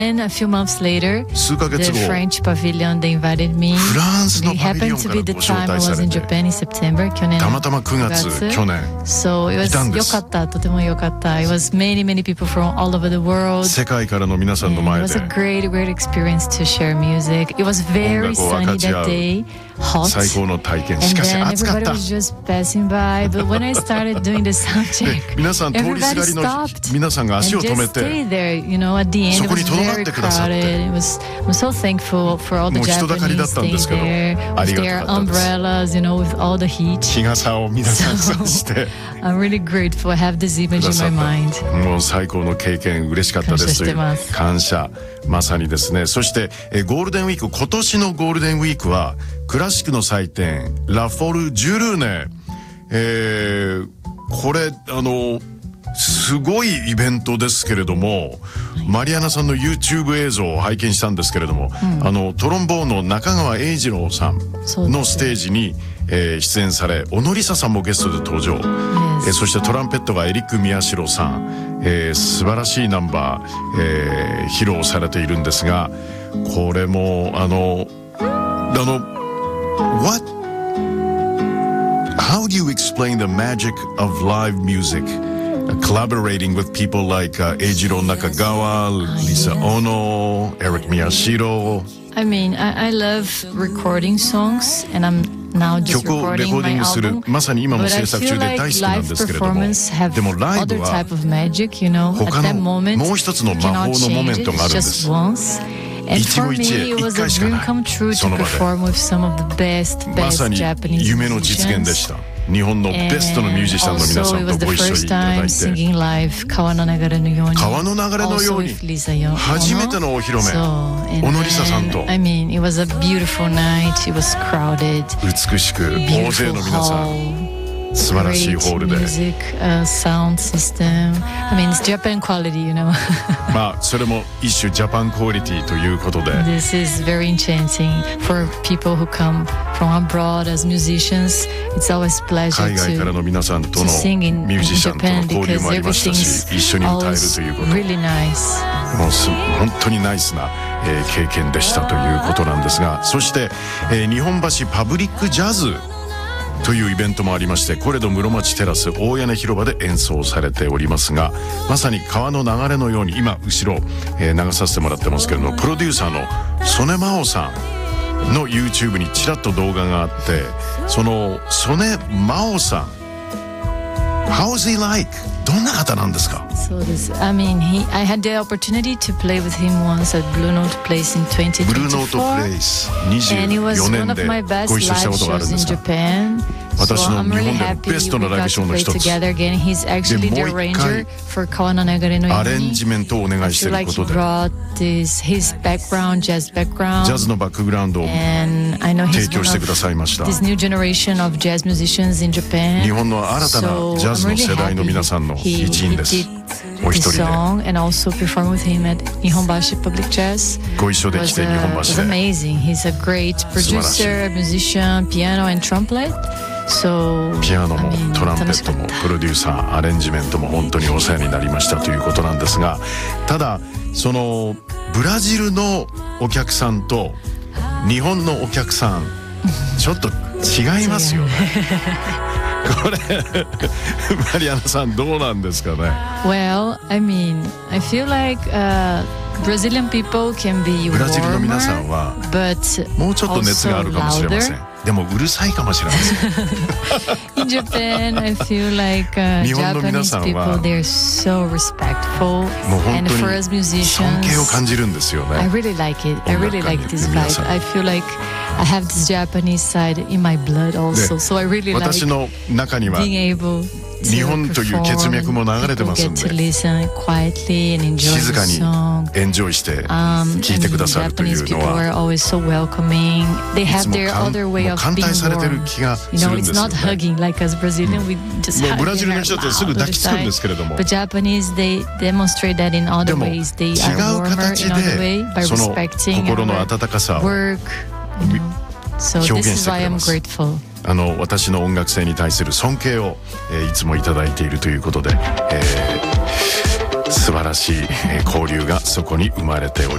And a few months later, 数ヶ月 the 後 French pavilion, they invited me. フランスの It パビリオ happened ン to か be ら the ご招 time I 待さ was れ in て Japan in September. 去年たまたま9月去年 So it いたん was です。 良かった、とても良かった。It was many people from all over the world. 世界からの皆さんの And 前 it で was a great experience to share music. It was very 音楽を分か sunny ち合う that day, hot. 最高の体験。し And かし then 暑かっ everybody た。 was just passing by. But when I started doing the sound で check, 皆さん通りすがり everybody の stopped 皆さんが and 足を止め just て stayed there. You know, at the end そ it こに was 留まっ very てくださって crowded. I'm so thankful for all the もう人だかりだっ Japanese たんです staying けど there あり with がた their かったです。 umbrellas, you know, with all the heat. 日傘を皆さんさして I'm really grateful. I have this image くだ in さ my っ mind. た。もう最高の経験嬉しかったですという感謝してます感謝まさにですね。そしてゴールデンウィーク、今年のゴールデンウィークはクラシックの祭典ラフォル・ジュルーネ、これすごいイベントですけれども、マリアナさんの YouTube 映像を拝見したんですけれども、トロンボーンの中川英二郎さんのステージに、出演され、小野梨沙さんもゲストで登場、そしてトランペットがエリック・宮代さん、素晴らしいナンバー、披露されているんですが、これもWhat? How do you explain the magic of live music? Collaborating with people like Eijiro Nakagawa, Lisa Ono, Eric Miyashiro. I mean, I love recording songs, and I'm now just 曲をレ recording コーディン my グする album. まさに今も But I 制作 feel 中で like 大好きなん live ですけれども、 performance have でもライブ other は type of magic, you know. At 他 that の moment, もう一つの you 魔法 cannot のモメ change ント it. があ It's るんです just once. And 一 for 期一会 me, it was 一回 a しかない dream come true そ to の場で perform with some of the best まさに Japanese 夢の実現でし musicians. た。日本のベストのミュージシャンの皆さ Also, ん it was と the ご一緒に first いただ time いて、 singing live 川の流れのように。 川の流れのように Also with Lisa Ono. 初めてのお披露目、 So, and 小野梨沙さんと then, I mean, it was a beautiful night. It was crowded. 美しく大勢 Beautiful の皆さん、 hall. 素晴らしいホール Great で、 music, sound system. I mean, it's Japan quality, you know. まあそれも一種ジャパンクオリティということで、 This is very enchanting for people who come from abroad as musicians. It's always pleasure 海外からの to 皆さんとの sing in ミュージシャンとの Japan 交流 because もありましたし、 everything's 一緒に歌える always ということ、 really nice. もう本当にナイスな、経験でしたということなんですが、そして、日本橋パブリックジャズというイベントもありまして、コレド室町テラス大屋根広場で演奏されておりますが、まさに川の流れのように今後ろ、流させてもらってますけれども、プロデューサーの曽根真央さんの YouTube にちらっと動画があって、その曽根真央さん、How's he like? どんな方なんですか？ So this, I mean, I had the opportunity to play with him once at Blue Note Place in 2024. ブルーノートプレイス And it was 24 one 年 of で my best ご一緒した live ことがあるん shows で in すが、 Japan. So 私の I'm 日 really 本での happy ベスト we のライ got ブショー to の play 一つ together again. He's actually で the もう一回 arranger for 川の流れのように。 アレンジメントをお願いして I い feel る like こ he とで、 brought his background, jazz ジャ background. ズのバックグラウンドを And I know 提 he's 供 one してくだ of さいました。 this new generation of jazz musicians in Japan. 日本の新たな So ジャズ I'm の really 世代の happy 皆さんの he 一員です。 did お一 his 人で song and also perform with him at Nihonbashi Public Jazz. ご一緒できて日本 was 橋で amazing. He's a great 素晴らしい。 producer, musician, piano and trumpet. So ピアノも I mean, トランペットも楽しかったプロデューサーアレンジメントも本当にお世話になりましたということなんですが、ただそのブラジルのお客さんと日本のお客さんちょっと違いますよね。これマリアナさんどうなんですかね。 Well, I mean, I feel like Brazilian people can be ブラジルの warmer, 皆さんは but もうちょっと熱があ also るかもしれません。 louder. でもうるさいかもしれません。 In Japan, I feel like 日本の皆 Japanese さんは people, they're so respectful. もう本 And 当 for us に尊敬を musicians, 感じるんですよ I ね。 really like it. I really like this 皆さん vibe. I feel like I have this Japanese side in my blood also. So I really like 私の中には being able 日本という血脈も流れてますんで、 people get to listen quietly and enjoy 静 the かに song. エンジョイして聴 And いてくださるとい Japanese うの people are は always so welcoming. They いつ have も their other も way う of 歓 being 待されてる warm. 気が You す know, るんで it's すよ not ね。 hugging like us Brazilian. We just もう hug ブラジルの and 人 are ってすぐ loud 抱きつくん all で the すけれども、 time. But Japanese, they demonstrate that in で other も ways. They 違 are う warmer 形 in other で way by その respecting 心の our 温かさを work. So 表 this 現し is てく why れ I'm ます。 grateful. 私の音楽性に対する尊敬を、いつもいただいているということで、素晴らしい、交流がそこに生まれております。